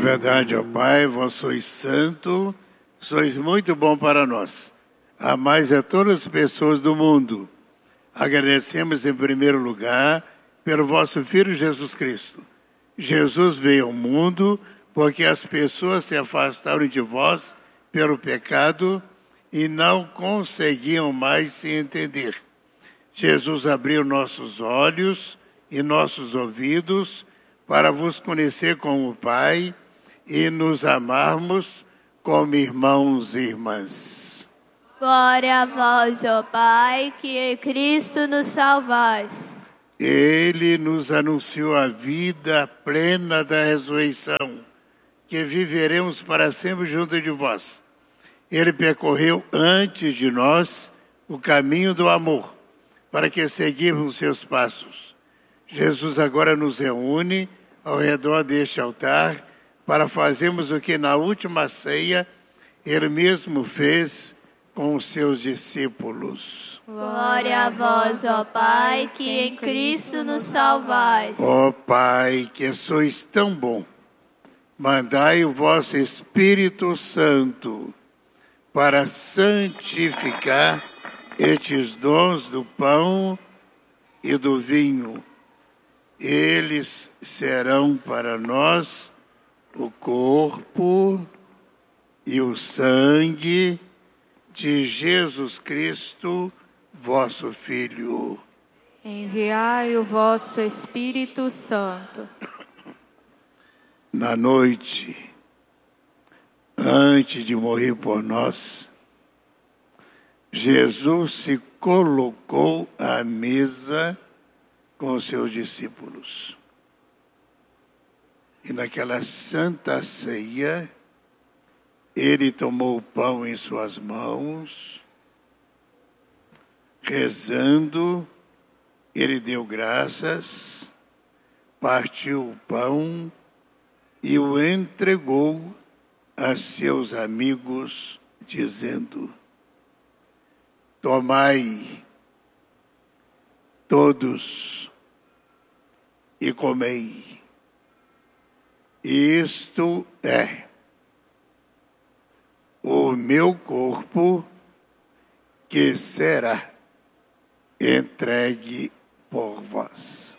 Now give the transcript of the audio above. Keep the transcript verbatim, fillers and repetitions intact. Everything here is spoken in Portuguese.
verdade, ó Pai, vós sois santo, sois muito bom para nós. Amais a todas as pessoas do mundo. Agradecemos em primeiro lugar pelo vosso Filho Jesus Cristo. Jesus veio ao mundo porque as pessoas se afastaram de vós pelo pecado e não conseguiam mais se entender. Jesus abriu nossos olhos e nossos ouvidos para vos conhecer como Pai e nos amarmos como irmãos e irmãs. Glória a vós, ó Pai, que em Cristo nos salvais. Ele nos anunciou a vida plena da ressurreição, que viveremos para sempre junto de vós. Ele percorreu antes de nós o caminho do amor, para que seguirmos seus passos. Jesus agora nos reúne ao redor deste altar para fazermos o que na última ceia ele mesmo fez com os seus discípulos. Glória a vós, ó Pai, que em Cristo nos salvais. Ó Pai, que sois tão bom, mandai o vosso Espírito Santo para santificar estes dons do pão e do vinho. Eles serão para nós o corpo e o sangue de Jesus Cristo, vosso Filho. Enviai o vosso Espírito Santo. Na noite, antes de morrer por nós, Jesus se colocou à mesa com os seus discípulos. E naquela santa ceia, ele tomou o pão em suas mãos, rezando, ele deu graças, partiu o pão e o entregou a seus amigos, dizendo: tomai todos e comei. Isto é o meu corpo que será entregue por vós.